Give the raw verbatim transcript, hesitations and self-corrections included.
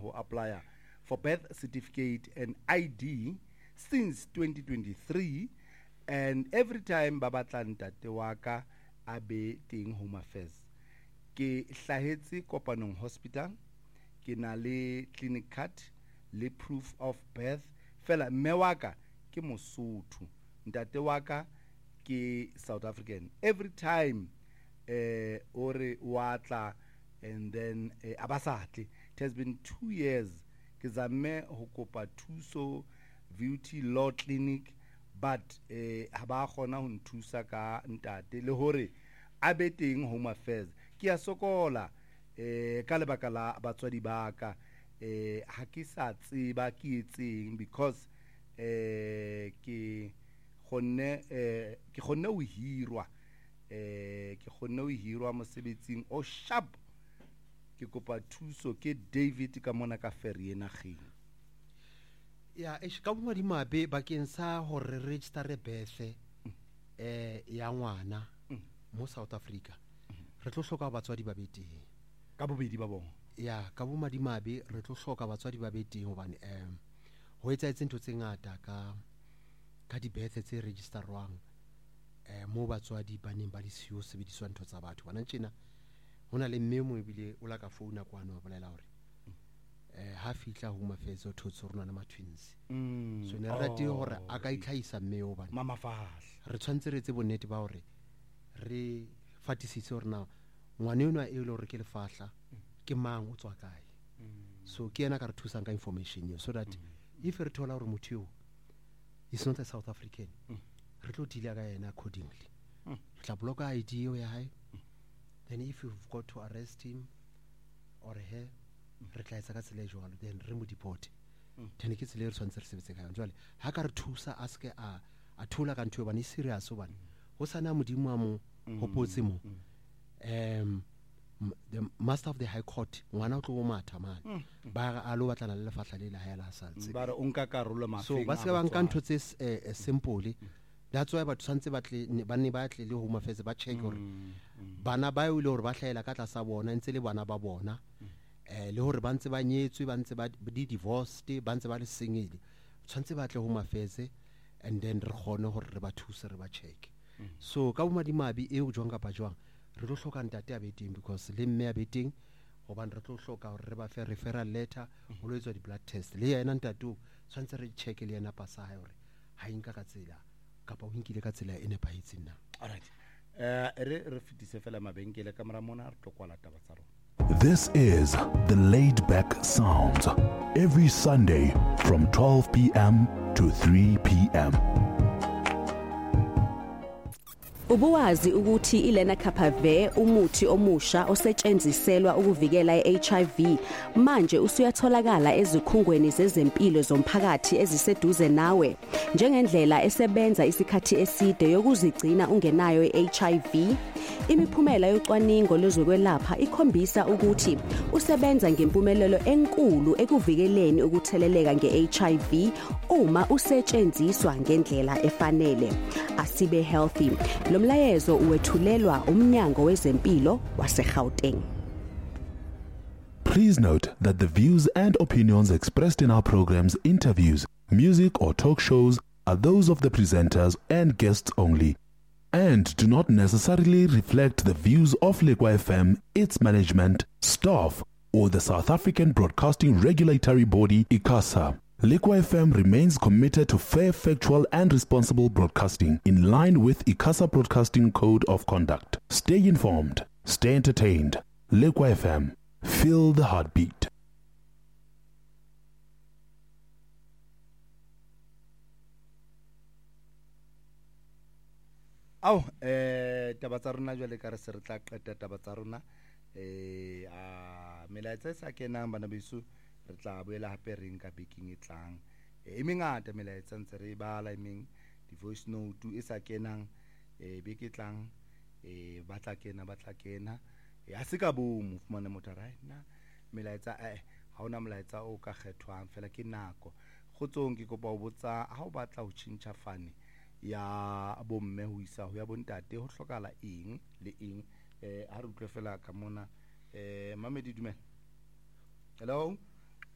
ho apply for birth certificate and I D since twenty twenty-three, and every time ba batla ntate wa ka a be teng Home Affairs ke hlahetse Kopanong Hospital, ke na le clinic card le proof of birth. Fela mme wa ka ke Mosotho, ntate wa ka ke South African. Every time eh ore watla and then eh, abasatle, it has been two years ke zame ho kopa thuso Beauty Law Clinic, but eh ha ba khona ho nthusa ka ntate le hore a be teng Home Affairs. Ke a sokola eh ka lebaka la batswadi ba ka eh ha ke sa tseba ke etseng, because eh ke khonne eh ke khonne ho hirwa eh ke khonne ho hirwa mosebetsing o sharp. Ke kopa thuso ke David ka mona ka ferry ena geng. Ya e ka bo di mabe bakeng sa hore register birth eh ya ngwana mo South Africa. Re tlo hloka batswadi ba beteng ka bobedi ba bona. Ya ka bo madimabe re tlo hloka batswadi ba beteng hobane em ho etsa etse ntho tse ngata ka ka di birth tse registerwang eh mo batswadi ba neng ba di siyo sebediswa ntho tsa batho bana tjena. Hona le mme mo ebile o la ka founa kwana wa bolela hore eh ha fitla Home Affairs o thotse rona na ma twins. So ne re rate hore a ka itlhaisa mme o bana mama fahla re tshwantse re tse bonnete ba hore re fatisitse hore na ngwane yona e le hore ke lefahla ke mang o tswa kae. So ke yena ka re thusang ka information yo, so that if re thola hore motho yo is not a South African re tlo dila ka yena accordingly. Re tla block I D yo ya hae, then if you've got to arrest him or her re tla etsa ka tsela e jwalo, then re mo deport. Then ke tsela re tshwantse re sebetse ka yona. Jwale ha ka re thusa a ske a a thola ka ntho bana serious obane ho sana modimo a mo hopotse mo um the master of the high court ngwana o tlo matha man ba a lo batlana le lefahla le la hae la saltse ba re o nka karolo mafeng. So ba se ba nka ntho tse eh, simple. That's why batho tshwantse batle ba ne ba tle le Home Affairs ba check hore bana ba ile hore ba hlaela ka tlasa bona ntse le bana ba bona eh le hore ba ntse ba nyetswe ba ntse ba di divorced ba ntse ba le singile. Tshwantse ba tle Home Affairs and then re khone hore re ba thuse re ba check. So ka bo madimabi e o jwang ka pa jwang re tlo hloka ntate a beteng, because le mme a beteng hobane re tlo hloka hore re ba fe referral letter ho lo etswa di blood test le yena ntate o tshwantse re check le yena pasa hae hore ha inka ka tsela kapa o nkile ka tsela e nepahetseng na. Alright, eh re re fitise fela mabenkele ka mara mona re tlo kwala taba tsa rona. This is the Laid Back Sounds, every Sunday from twelve p.m. to three p.m. Ubuwazi ukuthi iLena Kapave umuthi omusha osetshenziselwa ukuvikela i-H I V manje usuyatholakala ezikhungweni zezempilo zomphakathi eziseduze nawe njengendlela esebenza isikhathi eside yokuzigcina ungenayo i-H I V. Imiphumela yocwaningo lwezokwelapha ikhombisa ukuthi usebenza ngempumelelo enkulu ekuvikeleni ukutheleleka nge-H I V uma usetshenziswa ngendlela efanele. Asibe healthy. Lo mlayezo uwethulelwa umnyango wezempilo waseGauteng. Please note that the views and opinions expressed in our programs, interviews, music or talk shows are those of the presenters and guests only, and do not necessarily reflect the views of Lekwa F M, its management, staff, or the South African Broadcasting Regulatory Body, ICASA. Lekwa F M remains committed to fair, factual and responsible broadcasting in line with ICASA Broadcasting Code of Conduct. Stay informed, stay entertained. Lekwa F M, feel the heartbeat. Au eh taba tsa rona jwale ka re se re tla qeta taba tsa rona eh a melaetsa sa kenang bana beso re tla boela hape re nka baking e tlang e mengata melaetsa ntse re bala e meng di voice note e sa kenang e be ke tlang e ba tla kena ba tla kena e a se ka bo mo fumana motara na melaetsa eh ha ona melaetsa o ka kgethwang fela ke nako kgotsong ke kopa ho botsa ha o batla ho tjintja fane ya bomme ho isa ho ya bontate ho hlokala eng le eng eh ha re utlwe fela ka mona eh Mamedi dumela. Hello.